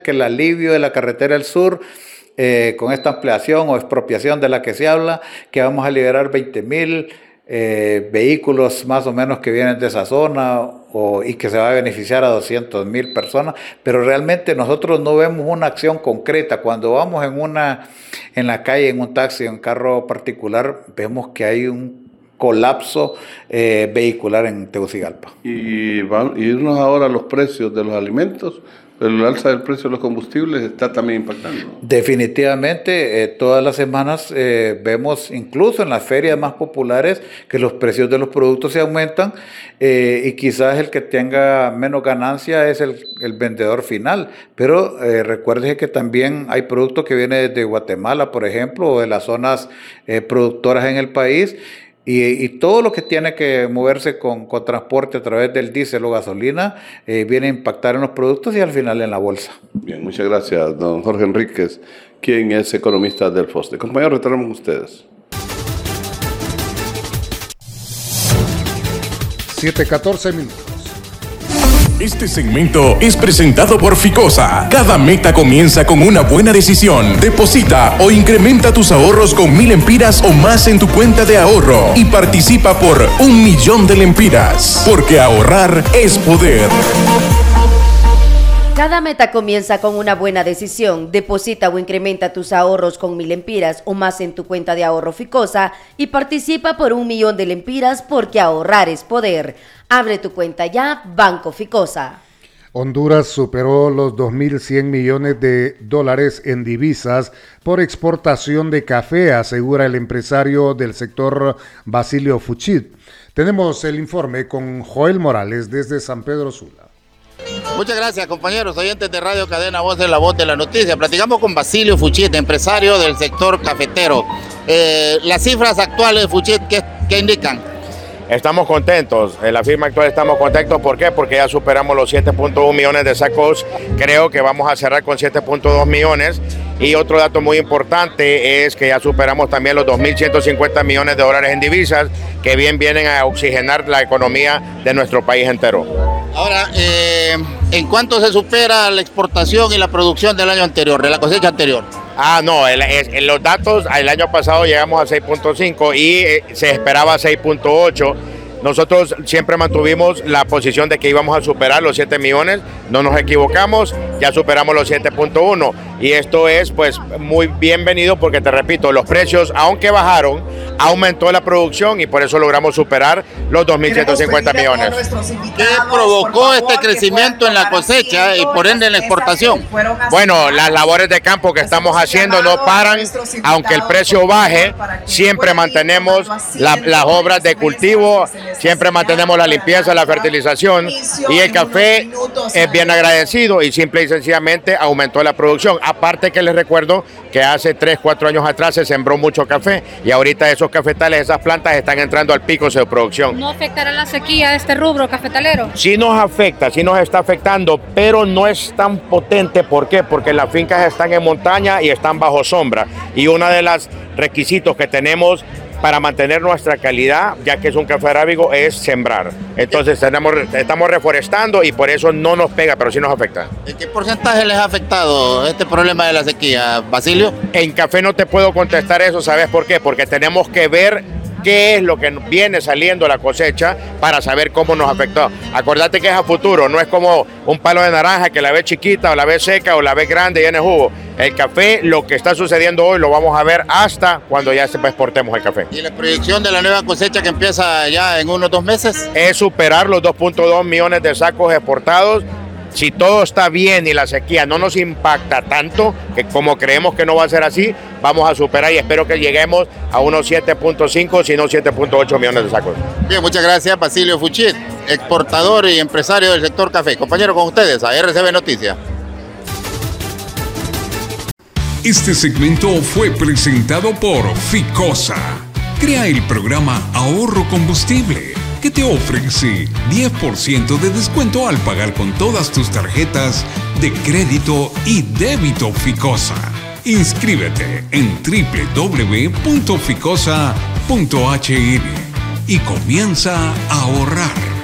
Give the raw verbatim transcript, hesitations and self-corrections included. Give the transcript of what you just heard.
que el alivio de la carretera del sur, eh, con esta ampliación o expropiación de la que se habla, que vamos a liberar veinte mil eh, vehículos más o menos que vienen de esa zona o, y que se va a beneficiar a doscientas mil personas, pero realmente nosotros no vemos una acción concreta. Cuando vamos en, una, en la calle, en un taxi, en un carro particular, vemos que hay un colapso eh, vehicular en Tegucigalpa. Y van, irnos ahora a los precios de los alimentos. El alza del precio de los combustibles está también impactando. Definitivamente, eh, todas las semanas eh, vemos, incluso en las ferias más populares, que los precios de los productos se aumentan eh, y quizás el que tenga menos ganancia es el, el vendedor final. Pero eh, recuerde que también hay productos que vienen desde Guatemala, por ejemplo, o de las zonas eh, productoras en el país. Y, y todo lo que tiene que moverse con, con transporte a través del diésel o gasolina eh, viene a impactar en los productos y al final en la bolsa. Bien, muchas gracias, don Jorge Enríquez, quien es economista del FOSDE. Compañeros, retornamos con ustedes. siete catorce minutos. Este segmento es presentado por Ficosa. Cada meta comienza con una buena decisión. Deposita o incrementa tus ahorros con mil lempiras o más en tu cuenta de ahorro y participa por un millón de lempiras. Porque ahorrar es poder. Cada meta comienza con una buena decisión. Deposita o incrementa tus ahorros con mil lempiras o más en tu cuenta de ahorro Ficosa y participa por un millón de lempiras porque ahorrar es poder. Abre tu cuenta ya, Banco Ficosa. Honduras superó los dos mil cien millones de dólares en divisas por exportación de café, asegura el empresario del sector Basilio Fuchit. Tenemos el informe con Joel Morales desde San Pedro Sula. Muchas gracias, compañeros oyentes de Radio Cadena Voz de la Voz de la Noticia. Platicamos con Basilio Fuchit, empresario del sector cafetero. Eh, las cifras actuales, Fuchit, ¿qué, qué indican? Estamos contentos, en la firma actual estamos contentos. ¿Por qué? Porque ya superamos los siete punto uno millones de sacos. Creo que vamos a cerrar con siete punto dos millones. Y otro dato muy importante es que ya superamos también los dos mil ciento cincuenta millones de dólares en divisas, que bien vienen a oxigenar la economía de nuestro país entero. Ahora, eh, ¿en cuánto se supera la exportación y la producción del año anterior, de la cosecha anterior? Ah, no, el, el, en los datos, el año pasado llegamos a seis punto cinco y eh, se esperaba seis punto ocho. Nosotros siempre mantuvimos la posición de que íbamos a superar los siete millones, no nos equivocamos, ya superamos los siete punto uno y esto es pues muy bienvenido porque te repito, los precios aunque bajaron, aumentó la producción y por eso logramos superar los dos mil ciento cincuenta millones. ¿Qué provocó este crecimiento en la cosecha y por ende en la exportación? Bueno, las labores de campo que estamos haciendo no paran, aunque el precio baje, siempre mantenemos la, las obras de cultivo, siempre mantenemos la limpieza, la fertilización y el café es bien agradecido y simple y sencillamente aumentó la producción. Aparte que les recuerdo que hace tres, cuatro años atrás se sembró mucho café y ahorita esos cafetales, esas plantas están entrando al pico de su producción. ¿No afectará la sequía de este rubro cafetalero? Sí nos afecta, sí nos está afectando, pero no es tan potente. ¿Por qué? Porque las fincas están en montaña y están bajo sombra y uno de los requisitos que tenemos para mantener nuestra calidad, ya que es un café arábigo, es sembrar. Entonces tenemos, estamos reforestando y por eso no nos pega, pero sí nos afecta. ¿En qué porcentaje les ha afectado este problema de la sequía, Basilio? En café no te puedo contestar eso, ¿sabes por qué? Porque tenemos que ver qué es lo que viene saliendo la cosecha para saber cómo nos afectó. Acordate que es a futuro, no es como un palo de naranja que la ves chiquita o la ves seca o la ves grande y tiene jugo. El café, lo que está sucediendo hoy, lo vamos a ver hasta cuando ya exportemos el café. ¿Y la proyección de la nueva cosecha que empieza ya en unos dos meses? Es superar los dos punto dos millones de sacos exportados. Si todo está bien y la sequía no nos impacta tanto, que como creemos que no va a ser así, vamos a superar y espero que lleguemos a unos siete punto cinco, si no siete punto ocho millones de sacos. Bien, muchas gracias, Basilio Fuchit, exportador y empresario del sector café. Compañero, con ustedes, a R C B Noticias. Este segmento fue presentado por Ficosa. Crea el programa Ahorro Combustible, que te ofrece diez por ciento de descuento al pagar con todas tus tarjetas de crédito y débito Ficosa. Inscríbete en doble u doble u doble u punto ficosa punto h n y comienza a ahorrar.